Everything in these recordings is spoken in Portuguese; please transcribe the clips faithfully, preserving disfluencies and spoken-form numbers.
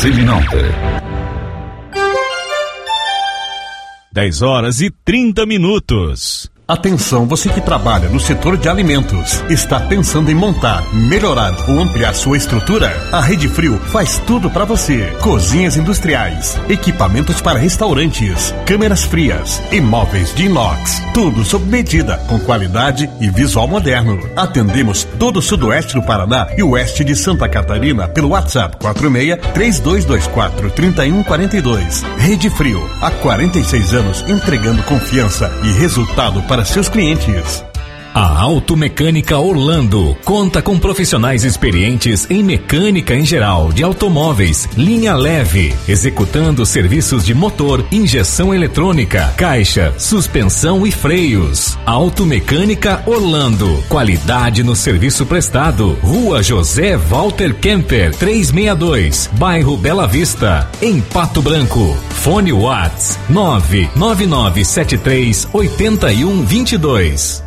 Selinalta. dez horas e trinta minutos. Atenção, você que trabalha no setor de alimentos, está pensando em montar, melhorar ou ampliar sua estrutura? A Rede Frio faz tudo para você. Cozinhas industriais, equipamentos para restaurantes, câmeras frias, imóveis de inox, tudo sob medida, com qualidade e visual moderno. Atendemos todo o sudoeste do Paraná e o oeste de Santa Catarina pelo WhatsApp quatro seis, três dois dois quatro, três um quatro dois. Rede Frio, há quarenta e seis anos entregando confiança e resultado para seus clientes. A Automecânica Orlando conta com profissionais experientes em mecânica em geral de automóveis, linha leve, executando serviços de motor, injeção eletrônica, caixa, suspensão e freios. Automecânica Orlando, qualidade no serviço prestado. Rua José Walter Kemper, trezentos e sessenta e dois, bairro Bela Vista, em Pato Branco. Fone Whats nove nove nove sete três oito um dois dois.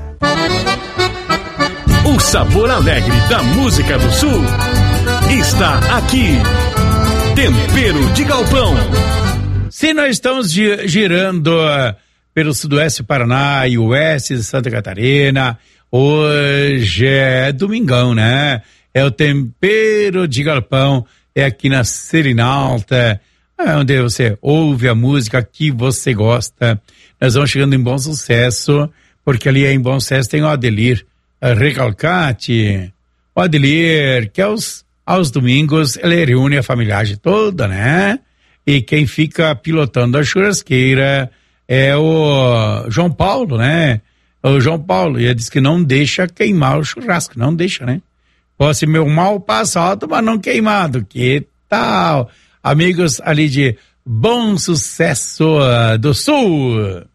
O sabor alegre da música do Sul está aqui. Tempero de Galpão. Se nós estamos girando uh, pelo sudoeste do Paraná e oeste de Santa Catarina, hoje é domingão, né? É o Tempero de Galpão, é aqui na Selinalta, é onde você ouve a música que você gosta. Nós vamos chegando em Bom Sucesso, porque ali em Bom Sucesso tem o Adelir Recalcati. O Adelir, que aos, aos domingos ele reúne a familiagem toda, né? E quem fica pilotando a churrasqueira é o João Paulo, né? O João Paulo, e ele diz que não deixa queimar o churrasco, não deixa, né? Pode ser meu mal passado, mas não queimado, que tal? Amigos ali de Bom Sucesso do Sul.